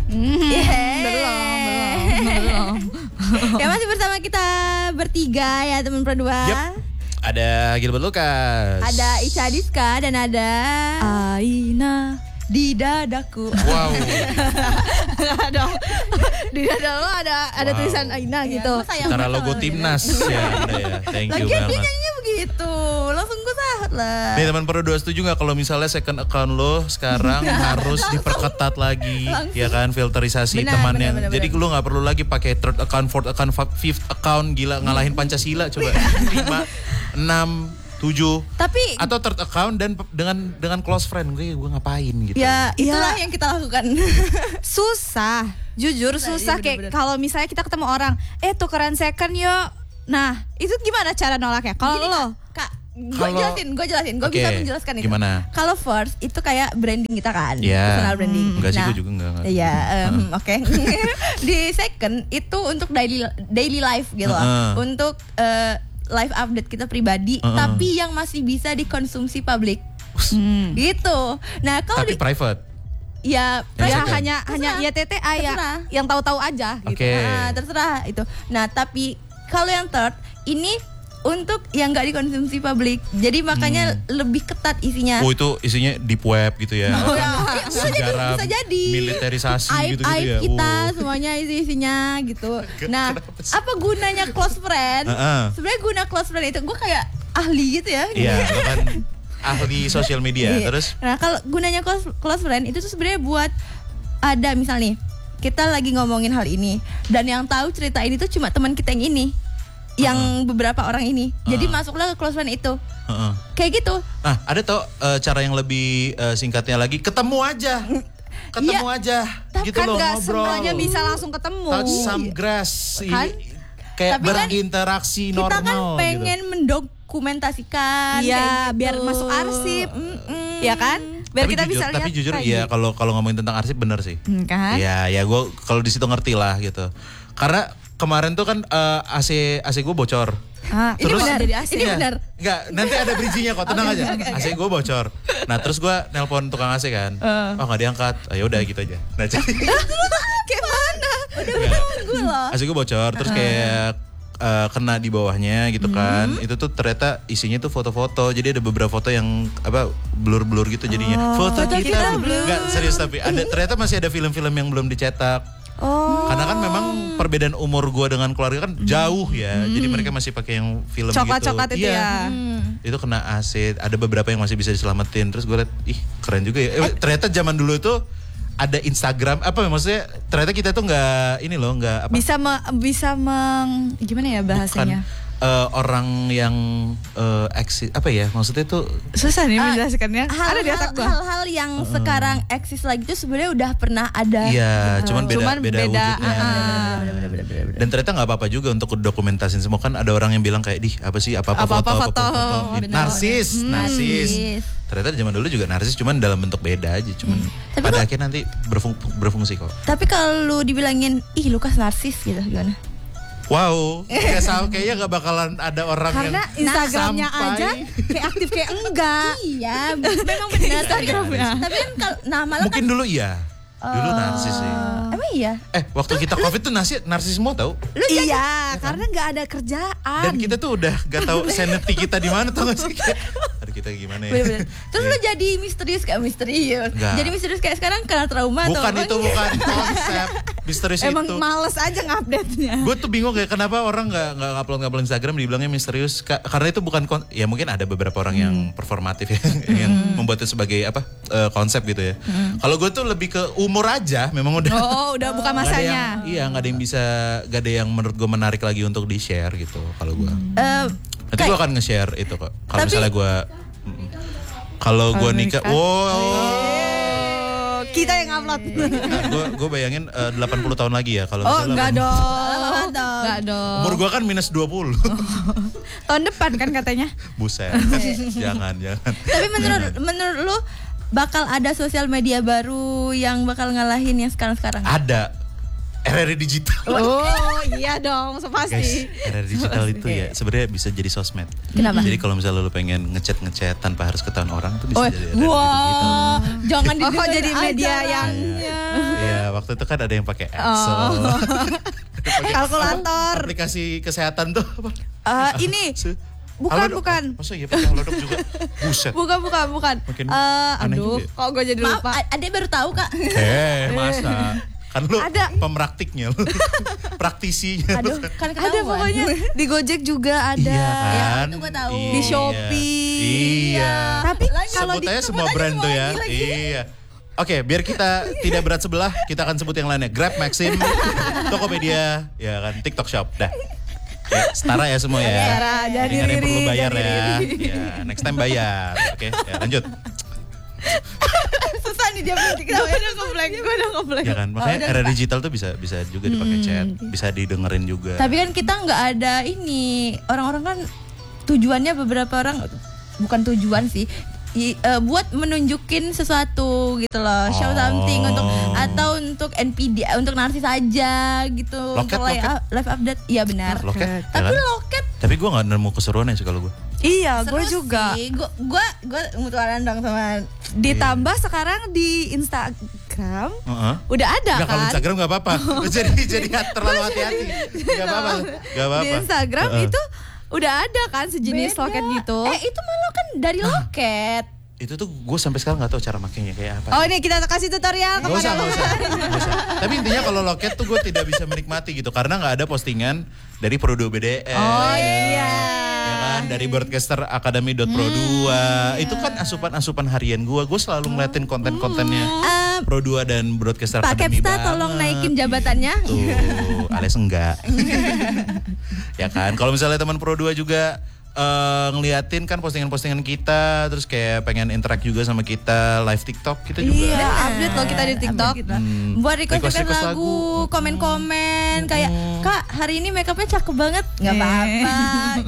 Belum. Ya masih bersama kita bertiga ya teman berdua. Yep. Ada Gilbert Lucas, ada Ica Diska dan ada Aina di dadaku. Wow. Dong. Di dada lo ada tulisan Aina gitu. Karena logo timnas ya Anda ya. Thank you Lagian dia banget. nyanyinya begitu, langsung gue sahat lah. Nih teman Pro 2 setuju gak kalau misalnya second account lo sekarang harus diperketat lagi, ya kan, filterisasi temannya. benar. Jadi lo gak perlu lagi pakai third account, fourth account, fifth account, gila ngalahin Pancasila coba. 5, 6, 7. Tapi atau third account dan dengan close friend gue ngapain gitu. ya itulah yang kita lakukan. Susah. Jujur susah kayak kalau misalnya kita ketemu orang, tukeran second yuk. Nah, itu gimana cara nolaknya? Kalau lo, Kak, gue jelasin, gue Oke, bisa menjelaskan itu. gimana? Kalau first itu kayak branding kita kan, Iya. personal branding. Enggak sih, gue juga enggak. Iya, oke. Di second itu untuk daily life gitu loh. Untuk live update kita pribadi, tapi yang masih bisa dikonsumsi publik. Gitu. Nah, kalau Tapi private. ya hanya YTTA ya, yang tahu-tahu aja gitu. Oke. Nah, terserah itu. Nah, tapi kalau yang third ini untuk yang nggak dikonsumsi publik. Jadi makanya lebih ketat isinya. Oh, itu isinya deep web gitu ya. Sejarah bisa jadi. militerisasi gitu Aib ya. kita semuanya isinya gitu. Nah, apa gunanya close friend? Sebenarnya guna close friend itu gue kayak ahli gitu ya. Iya, lo kan ahli sosial media. Terus Nah, kalau gunanya close friend itu tuh sebenarnya buat ada misal nih, kita lagi ngomongin hal ini dan yang tahu cerita ini tuh cuma teman kita yang ini. Yang beberapa orang ini. Jadi masuklah ke close friend itu. Kayak gitu. Nah, ada tuh cara yang lebih singkatnya lagi, ketemu aja. Ketemu aja. Gitu Kan loh, gak ngobrol. semuanya bisa langsung ketemu. Touch some grass. Kan? Kayak Tapi kan berinteraksi Kita normal kan pengen gitu. mendokumentasikan Iya, kayak gitu. biar masuk arsip. Ya kan? Biar Tapi kita jujur, bisa lihat. tapi jujur iya kalau ngomongin tentang arsip bener sih. Kan? Iya, ya gue kalau di situ ngerti lah gitu. Karena kemarin tuh kan AC gue bocor. Ini benar. Ini Iya. benar. Enggak, nanti ada bridging-nya kok, tenang aja. AC gue bocor. Nah, terus gue nelpon tukang AC kan. Oh, enggak diangkat. Ya udah gitu aja. Nah, jadi Kayak mana? Udah menunggu loh. AC gue bocor terus kayak kena di bawahnya gitu kan. Itu tuh ternyata isinya tuh foto-foto. Jadi ada beberapa foto yang blur-blur gitu jadinya. Foto kita blur. Enggak, serius tapi ternyata masih ada film-film yang belum dicetak. Karena kan memang perbedaan umur gue dengan keluarga kan jauh ya. Jadi mereka masih pakai yang film Coklat-coklat gitu. itu ya. Itu kena asid. Ada beberapa yang masih bisa diselamatin. Terus gue liat, ih keren juga ya. Ternyata zaman dulu itu ada Instagram. Apa maksudnya? Ternyata kita tuh nggak ini loh, nggak apa? Gimana ya bahasanya? Orang yang eksis apa ya? Maksudnya tuh Susah nih menjelaskannya. Ada di otak gua. Hal-hal yang sekarang eksis lagi itu sebenarnya udah pernah ada. iya, cuman beda wujudnya. Bener. Dan ternyata nggak apa-apa juga untuk dokumentasin semua kan. Ada orang yang bilang kayak apa sih apa-apa foto. Narsis. Ternyata zaman dulu juga narsis, cuman dalam bentuk beda aja. Cuman pada akhirnya nanti berfungsi kok. Tapi kalau lu dibilangin, ih Lukas narsis gitu gimana? Wow, kayaknya gak bakalan ada orang Karena yang Instagramnya sampai aja kayak aktif kayak enggak. Iya, memang benar. Tapi kan kalau malah mungkin dulu iya. Dulu narsis sih. emang iya. Waktu kita COVID tuh narsis semua tau. Iya, karena nggak ada kerjaan. Dan kita tuh udah gak tahu sanity kita di mana tau gak sih? Aduh kita gimana ya? Bener-bener. Terus lu jadi misterius kayak misterius. Enggak. Jadi misterius kayak sekarang karena trauma atau Bukan apa? itu, bukan konsep misterius Emang itu. males aja ngupdate-nya. Gue tuh bingung kayak kenapa orang nggak upload Instagram dibilangnya misterius. Karena itu bukan ya mungkin ada beberapa orang yang performatif ya, yang membuatnya sebagai konsep gitu ya. Kalau gue tuh lebih ke umur aja, memang udah. Udah bukan masanya. Nggak ada yang bisa, nggak ada yang menurut gue menarik lagi untuk di share gitu. Kalau gue, nanti gue akan nge-share itu kok. Kalau misalnya gue, kalau gue nikah, Kita yang upload. Gue bayangin 80 tahun lagi ya kalau Enggak Enggak dong. Umur gue kan minus 20. Tahun depan kan katanya. Buset. Jangan. Tapi menurut lu bakal ada sosial media baru yang bakal ngalahin yang sekarang-sekarang? Ada. RRI digital. Oh iya dong, pasti. Guys, RRI digital itu ya sebenarnya bisa jadi sosmed. Kenapa? Jadi kalau misalnya lu pengen ngechat tanpa harus ketahuan orang tuh bisa jadi RRI digital. Wah, jangan Kok jadi media yang Iya, waktu itu kan ada yang pakai Excel. Pakai Kalkulator. aplikasi kesehatan tuh apa? Ini bukan. Masa iya pakai Halodoc juga? Buset. Bukan. Makin aneh Aduh, juga ya. kok gue jadi Maaf, lupa. adek baru tahu Kak. Masa? Kan lu Ada. pemraktiknya lu. Praktisinya lu. Aduh, kan Ada ketahuan. pokoknya di Gojek juga ada. Iya kan? itu gua tahu. Di Shopee. Iya. Tapi kalau Sebut di aja semua brand tuh ya. Iya. Oke, biar kita tidak berat sebelah, kita akan sebut yang lainnya. Grab, Maxim, Tokopedia, ya kan, TikTok Shop. Dah. Ya, setara ya semua ya. Setara, jangan Ini nggak ada yang perlu diri, bayar jangan ya. diri. Ya, next time bayar. Oke, ya lanjut. Susah nih dia berhenti kenapa Gue udah ngeblank. Ya kan, makanya era digital tuh bisa juga dipakai chat, bisa didengerin juga. Tapi kan kita nggak ada ini. Orang-orang kan tujuannya beberapa orang bukan tujuan sih. Buat menunjukin sesuatu gitu loh, show something untuk NPD, untuk narsis aja gitu. Loket, untuk live update, iya benar. Loket, ya Tapi kan? loket Tapi gue gak nemu keseruannya sih kalau gue. Iya, gue seru juga. sih. Gue mutualan dong sama. Ditambah sekarang di Instagram udah ada Nggak, kalau kan? Instagram gak apa-apa. jadi terlalu hati-hati. Gak apa-apa. Di Instagram itu udah ada kan sejenis Beda. loket gitu. Itu malah kan dari loket. Itu tuh gue sampai sekarang gak tahu cara makainya kayak apa. Oh ini kita kasih tutorial Gak kepada usah. Tapi intinya kalau loket tuh gue tidak bisa menikmati gitu. Karena gak ada postingan dari Pro2 BDS. Oh iya. Ya kan, dari broadcaster Academy.pro2. Itu kan asupan-asupan harian gue. Gue selalu ngeliatin konten-kontennya Pro2 dan broadcaster Pak Academy Kepsta tolong naikin jabatannya. Tuh, alias enggak. Ya kan, kalau misalnya teman Pro2 juga ngeliatin kan postingan-postingan kita, terus kayak pengen interact juga sama kita, live TikTok kita juga. Iya, update loh kita di TikTok. Buat request Request lagu, komen-komen kayak Kak hari ini makeupnya cakep banget, nggak apa-apa.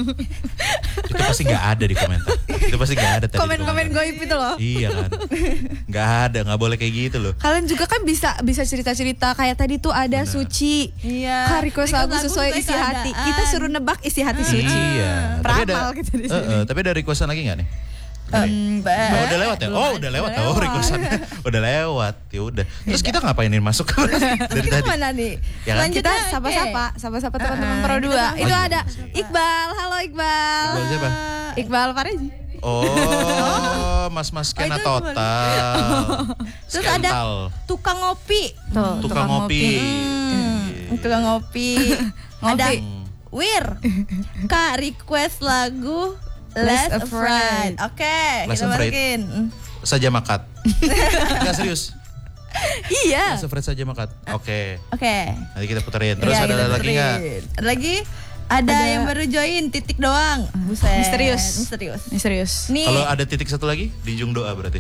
Itu pasti nggak ada di komentar. Itu pasti nggak ada tadi. di Komen-komen komentar. goib itu loh. Iya kan, nggak ada, nggak boleh kayak gitu loh. Kalian juga kan bisa cerita-cerita kayak tadi tuh ada Suci. Iya. Kak request lagu sesuai isi hati. Kita suruh nebak isi hati Suci. Iya. Peramal gitu di sini. Tapi ada requestan lagi nggak nih? Udah lewat ya? Oh udah lewat. Oh requestannya udah lewat. Ya udah. Terus kita ngapain nih masuk dari Kita tadi? mana nih? Ya kan? Kita Lanjutnya, sapa-sapa teman-teman Pro2. kita Itu sama. ada Iqbal. Halo Iqbal. Iqbal siapa? Iqbal Fareji. Oh, mas-mas skena itu total. Terus ada Skental. tukang ngopi. Tukang ngopi. Tukang ngopi. Ada Wir. Kak request lagu Less Afraid. Oke, Less kita Afraid. masukin. Saja makat. Enggak serius. Iya. Sefred saja makat. Oke. Oke. Nanti kita puterin. Terus Iya, ada kita lagi nggak? puterin. Ada lagi? Ada yang baru join, titik doang. Buset. Misterius. Misterius. Ini serius. Nih. Kalau ada titik satu lagi, di ujung doa berarti.